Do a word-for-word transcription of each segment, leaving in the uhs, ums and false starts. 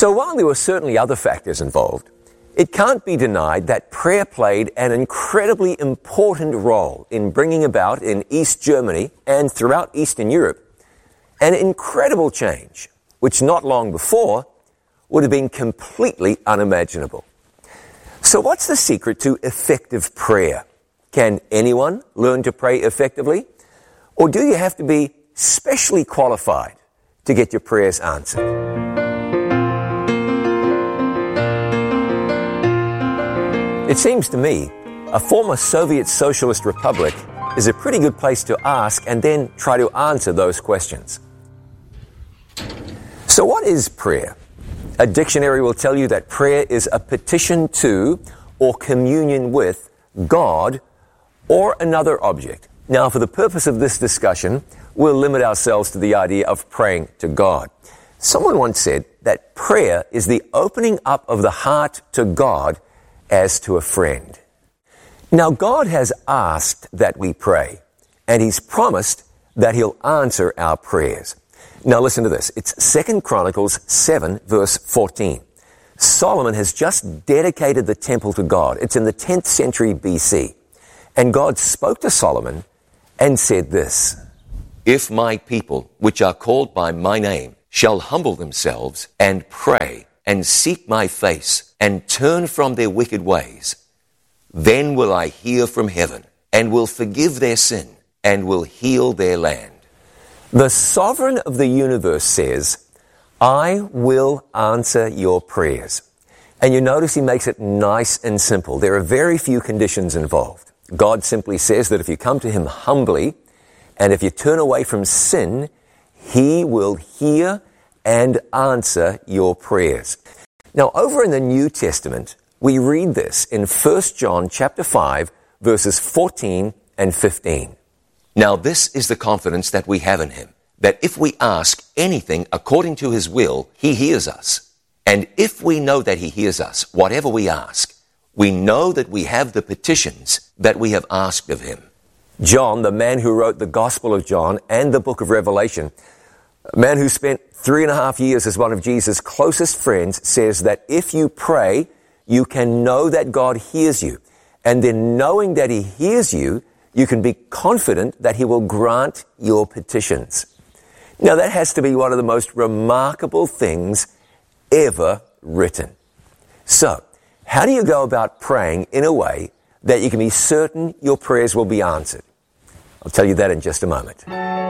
So while there were certainly other factors involved, it can't be denied that prayer played an incredibly important role in bringing about in East Germany and throughout Eastern Europe an incredible change, which not long before would have been completely unimaginable. So what's the secret to effective prayer? Can anyone learn to pray effectively? Or do you have to be specially qualified to get your prayers answered? It seems to me a former Soviet Socialist Republic is a pretty good place to ask and then try to answer those questions. So what is prayer? A dictionary will tell you that prayer is a petition to or communion with God or another object. Now, for the purpose of this discussion, we'll limit ourselves to the idea of praying to God. Someone once said that prayer is the opening up of the heart to God as to a friend. Now, God has asked that we pray, and He's promised that He'll answer our prayers. Now listen to this. It's Second Chronicles seven, verse fourteen. Solomon has just dedicated the temple to God. It's in the tenth century B C. And God spoke to Solomon and said this, "If my people, which are called by my name, shall humble themselves and pray and seek my face and turn from their wicked ways, then will I hear from heaven and will forgive their sin and will heal their land." The sovereign of the universe says, "I will answer your prayers." And you notice He makes it nice and simple. There are very few conditions involved. God simply says that if you come to Him humbly and if you turn away from sin, He will hear and answer your prayers. Now, over in the New Testament, we read this in First John chapter five, verses fourteen and fifteen. "Now this is the confidence that we have in Him, that if we ask anything according to His will, He hears us. And if we know that He hears us, whatever we ask, we know that we have the petitions that we have asked of Him." John, the man who wrote the Gospel of John and the book of Revelation, a man who spent three and a half years as one of Jesus' closest friends, says that if you pray, you can know that God hears you. And then knowing that He hears you, you can be confident that He will grant your petitions. Now that has to be one of the most remarkable things ever written. So, how do you go about praying in a way that you can be certain your prayers will be answered? I'll tell you that in just a moment.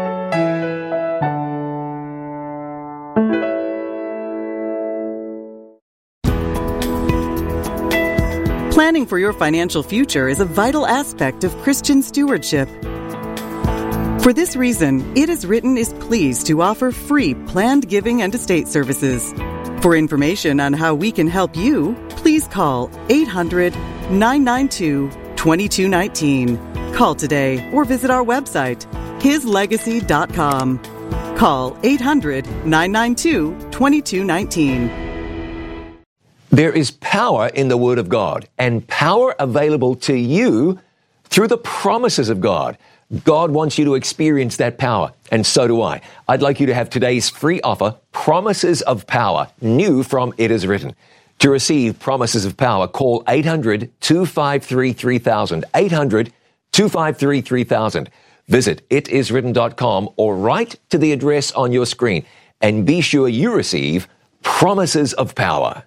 Planning for your financial future is a vital aspect of Christian stewardship. For this reason, It Is Written is pleased to offer free planned giving and estate services. For information on how we can help you, please call eight hundred, nine nine two, two two one nine. Call today or visit our website, his legacy dot com. Call eight hundred, nine nine two, two two one nine. There is power in the Word of God, and power available to you through the promises of God. God wants you to experience that power, and so do I. I'd like you to have today's free offer, Promises of Power, new from It Is Written. To receive Promises of Power, call eight hundred, two five three, three thousand, eight hundred, two five three, three thousand. Visit it is written dot com or write to the address on your screen, and be sure you receive Promises of Power.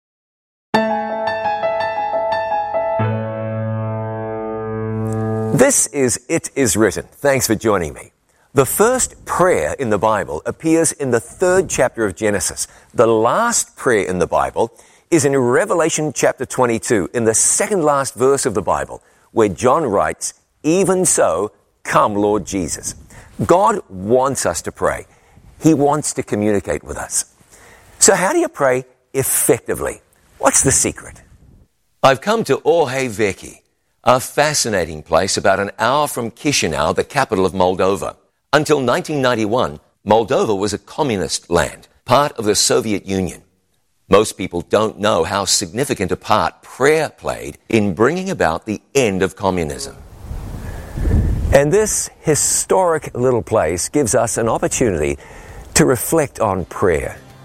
This is It Is Written. Thanks for joining me. The first prayer in the Bible appears in the third chapter of Genesis. The last prayer in the Bible is in Revelation chapter twenty-two, in the second last verse of the Bible, where John writes, "Even so, come Lord Jesus." God wants us to pray. He wants to communicate with us. So how do you pray effectively? What's the secret? I've come to Orhei-Vechi, a fascinating place about an hour from Chisinau, the capital of Moldova. Until nineteen ninety-one, Moldova was a communist land, part of the Soviet Union. Most people don't know how significant a part prayer played in bringing about the end of communism. And this historic little place gives us an opportunity to reflect on prayer.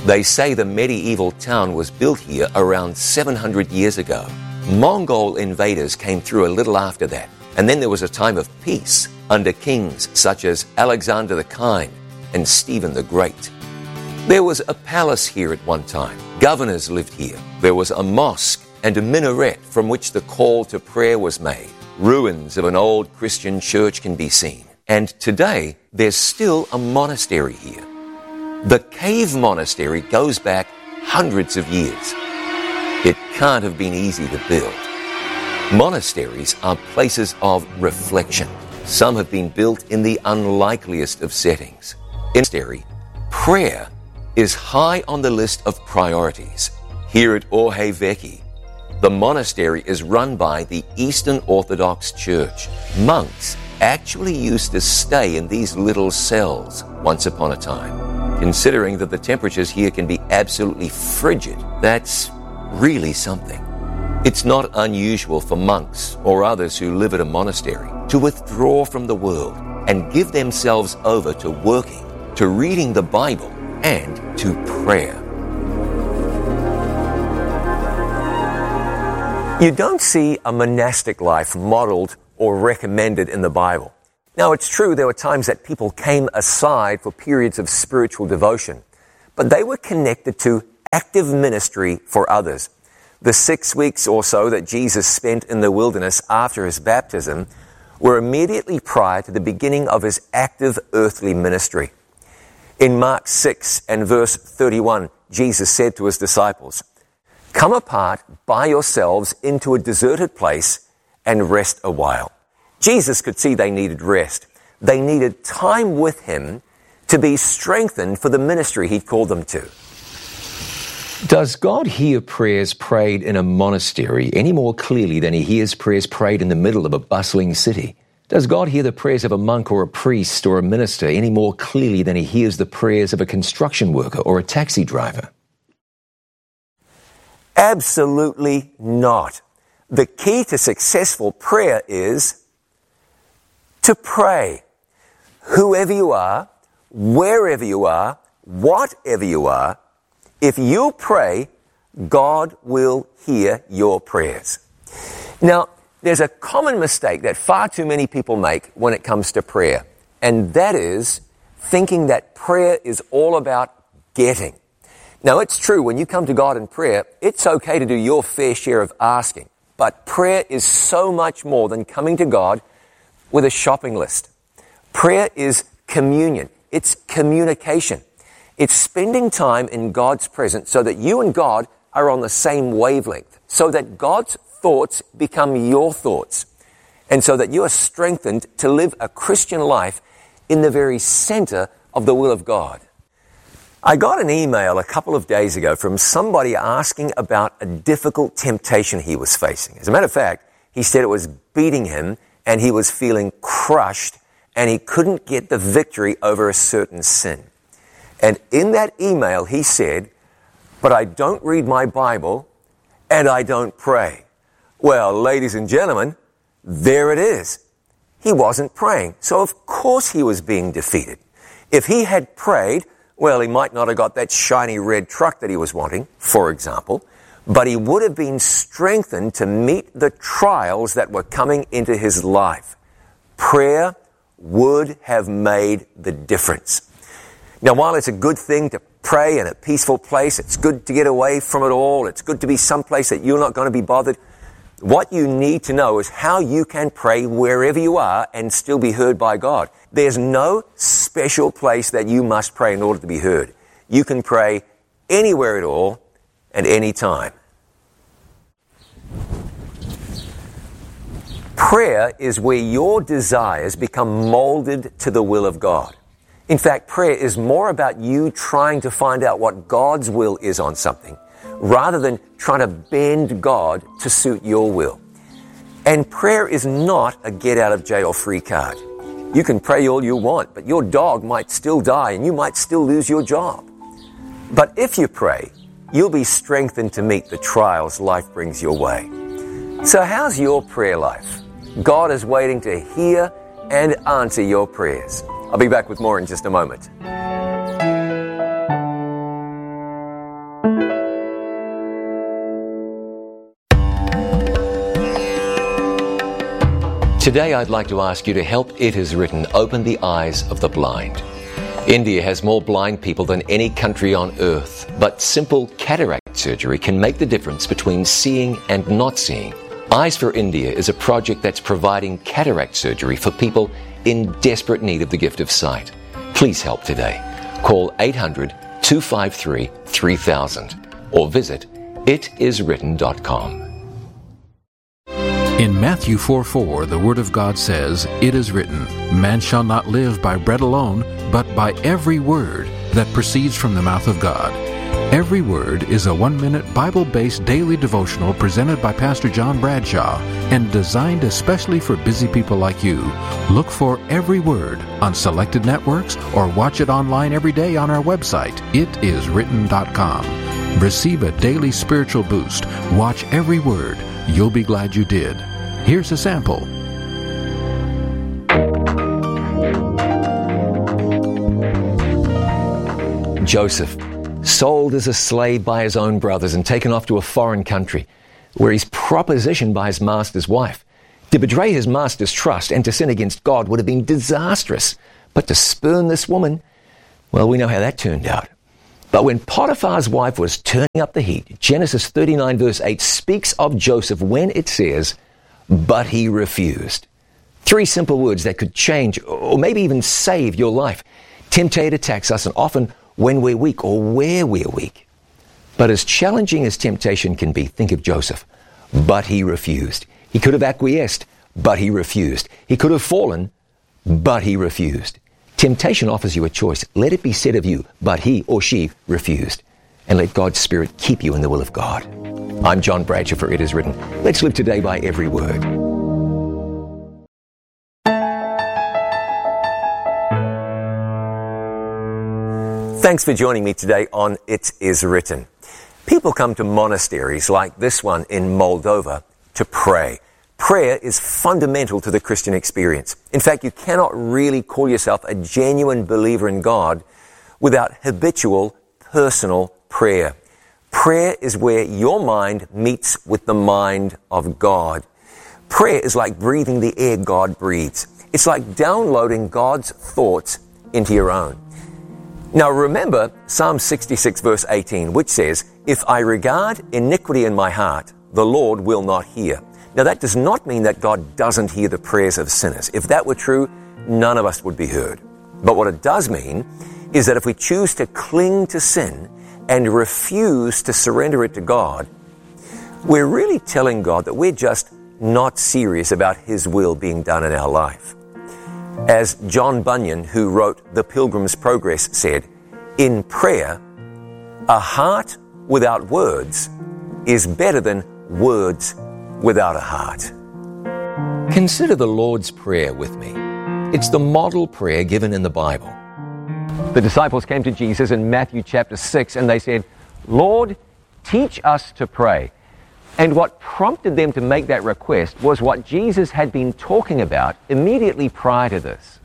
They say the medieval town was built here around seven hundred years ago. Mongol invaders came through a little after that, and then there was a time of peace under kings such as Alexander the Kind and Stephen the Great. There was a palace here at one time. Governors lived here. There was a mosque and a minaret from which the call to prayer was made. Ruins of an old Christian church can be seen. And today, there's still a monastery here. The cave monastery goes back hundreds of years. It can't have been easy to build. Monasteries are places of reflection. Some have been built in the unlikeliest of settings. In monastery, prayer is high on the list of priorities. Here at Orhe Veki, the monastery is run by the Eastern Orthodox Church. Monks actually used to stay in these little cells once upon a time. Considering that the temperatures here can be absolutely frigid, that's really something. It's not unusual for monks or others who live at a monastery to withdraw from the world and give themselves over to working, to reading the Bible, and to prayer. You don't see a monastic life modeled or recommended in the Bible. Now, it's true there were times that people came aside for periods of spiritual devotion, but they were connected to active ministry for others. The six weeks or so that Jesus spent in the wilderness after his baptism were immediately prior to the beginning of his active earthly ministry. In Mark six and verse thirty-one, Jesus said to his disciples, "Come apart by yourselves into a deserted place and rest a while." Jesus could see they needed rest. They needed time with him to be strengthened for the ministry he'd called them to. Does God hear prayers prayed in a monastery any more clearly than he hears prayers prayed in the middle of a bustling city? Does God hear the prayers of a monk or a priest or a minister any more clearly than he hears the prayers of a construction worker or a taxi driver? Absolutely not. The key to successful prayer is to pray. Whoever you are, wherever you are, whatever you are, if you pray, God will hear your prayers. Now, there's a common mistake that far too many people make when it comes to prayer, and that is thinking that prayer is all about getting. Now, it's true, when you come to God in prayer, it's okay to do your fair share of asking, but prayer is so much more than coming to God with a shopping list. Prayer is communion. It's communication. It's spending time in God's presence so that you and God are on the same wavelength, so that God's thoughts become your thoughts, and so that you are strengthened to live a Christian life in the very center of the will of God. I got an email a couple of days ago from somebody asking about a difficult temptation he was facing. As a matter of fact, he said it was beating him and he was feeling crushed and he couldn't get the victory over a certain sin. And in that email, he said, "But I don't read my Bible and I don't pray." Well, ladies and gentlemen, there it is. He wasn't praying, so of course he was being defeated. If he had prayed, well, he might not have got that shiny red truck that he was wanting, for example, but he would have been strengthened to meet the trials that were coming into his life. Prayer would have made the difference. Now, while it's a good thing to pray in a peaceful place, it's good to get away from it all, it's good to be someplace that you're not going to be bothered, what you need to know is how you can pray wherever you are and still be heard by God. There's no special place that you must pray in order to be heard. You can pray anywhere at all and any time. Prayer is where your desires become molded to the will of God. In fact, prayer is more about you trying to find out what God's will is on something, rather than trying to bend God to suit your will. And prayer is not a get-out-of-jail-free card. You can pray all you want, but your dog might still die and you might still lose your job. But if you pray, you'll be strengthened to meet the trials life brings your way. So how's your prayer life? God is waiting to hear and answer your prayers. I'll be back with more in just a moment. Today I'd like to ask you to help It Is Written open the eyes of the blind. India has more blind people than any country on earth, but simple cataract surgery can make the difference between seeing and not seeing. Eyes for India is a project that's providing cataract surgery for people in desperate need of the gift of sight. Please help today. Call eight hundred, two five three, three thousand or visit it is written dot com. In Matthew four four, the Word of God says, "It is written, man shall not live by bread alone, but by every word that proceeds from the mouth of God." Every Word is a one-minute Bible-based daily devotional presented by Pastor John Bradshaw and designed especially for busy people like you. Look for Every Word on selected networks or watch it online every day on our website, it is written dot com. Receive a daily spiritual boost. Watch Every Word. You'll be glad you did. Here's a sample. Joseph, sold as a slave by his own brothers and taken off to a foreign country, where he's propositioned by his master's wife. To betray his master's trust and to sin against God would have been disastrous. But to spurn this woman, well, we know how that turned out. But when Potiphar's wife was turning up the heat, Genesis thirty-nine verse eight speaks of Joseph when it says, "But he refused." Three simple words that could change or maybe even save your life. Temptation attacks us, and often when we're weak or where we're weak. But as challenging as temptation can be, think of Joseph. But he refused. He could have acquiesced, but he refused. He could have fallen, but he refused. Temptation offers you a choice. Let it be said of you, but he or she refused. And let God's Spirit keep you in the will of God. I'm John Bradshaw for It Is Written. Let's live today by every word. Thanks for joining me today on It Is Written. People come to monasteries like this one in Moldova to pray. Prayer is fundamental to the Christian experience. In fact, you cannot really call yourself a genuine believer in God without habitual, personal prayer. Prayer is where your mind meets with the mind of God. Prayer is like breathing the air God breathes. It's like downloading God's thoughts into your own. Now remember Psalm sixty-six verse eighteen, which says, "If I regard iniquity in my heart, the Lord will not hear." Now that does not mean that God doesn't hear the prayers of sinners. If that were true, none of us would be heard. But what it does mean is that if we choose to cling to sin and refuse to surrender it to God, we're really telling God that we're just not serious about His will being done in our life. As John Bunyan, who wrote The Pilgrim's Progress, said, "In prayer, a heart without words is better than words without a heart." Consider the Lord's Prayer with me. It's the model prayer given in the Bible. The disciples came to Jesus in Matthew chapter six and they said, "Lord, teach us to pray." And what prompted them to make that request was what Jesus had been talking about immediately prior to this.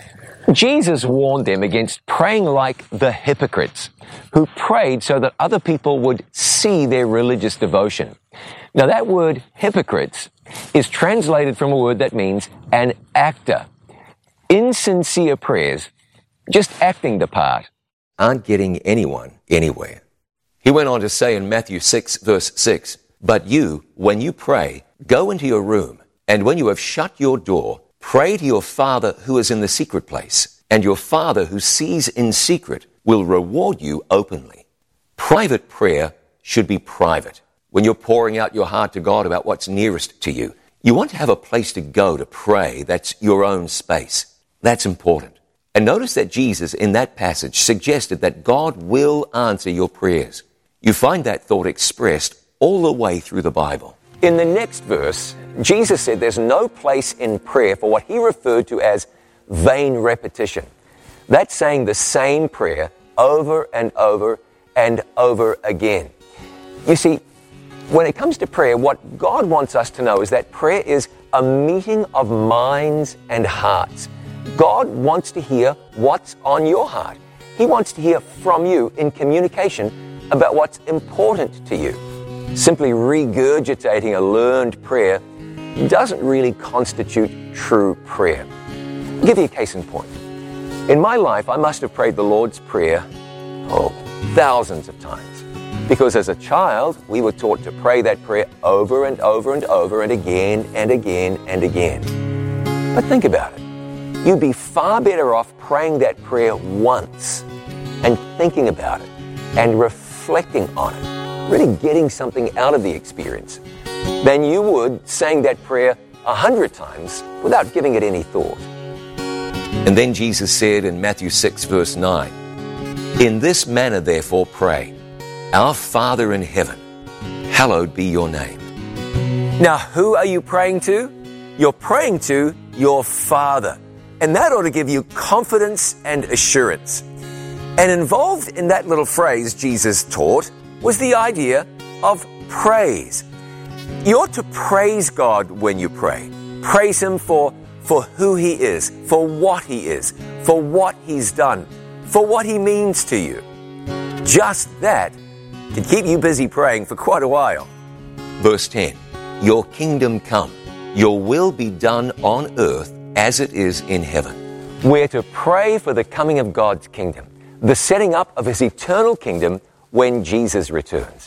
Jesus warned them against praying like the hypocrites, who prayed so that other people would see their religious devotion. Now that word hypocrites is translated from a word that means an actor. Insincere prayers, just acting the part, aren't getting anyone anywhere. He went on to say in Matthew six verse six, "But you, when you pray, go into your room, and when you have shut your door, pray to your Father who is in the secret place, and your Father who sees in secret will reward you openly." Private prayer should be private. When you're pouring out your heart to God about what's nearest to you, you want to have a place to go to pray that's your own space. That's important. And notice that Jesus in that passage suggested that God will answer your prayers. You find that thought expressed all the way through the Bible. In the next verse, Jesus said there's no place in prayer for what he referred to as vain repetition. That's saying the same prayer over and over and over again. You see, when it comes to prayer, what God wants us to know is that prayer is a meeting of minds and hearts. God wants to hear what's on your heart. He wants to hear from you in communication about what's important to you. Simply regurgitating a learned prayer doesn't really constitute true prayer. I'll give you a case in point. In my life, I must have prayed the Lord's Prayer, oh, thousands of times. Because as a child, we were taught to pray that prayer over and over and over and again and again and again. But think about it. You'd be far better off praying that prayer once and thinking about it and reflecting on it, really getting something out of the experience, than you would saying that prayer a hundred times without giving it any thought. And then Jesus said in Matthew six, verse nine, "In this manner therefore pray, Our Father in heaven, hallowed be your name." Now, who are you praying to? You're praying to your Father. And that ought to give you confidence and assurance. And involved in that little phrase Jesus taught was the idea of praise. You ought to praise God when you pray. Praise Him for, for who He is, for what He is, for what He's done, for what He means to you. Just that can keep you busy praying for quite a while. Verse ten, "Your kingdom come, your will be done on earth as it is in heaven." We're to pray for the coming of God's kingdom, the setting up of His eternal kingdom when Jesus returns.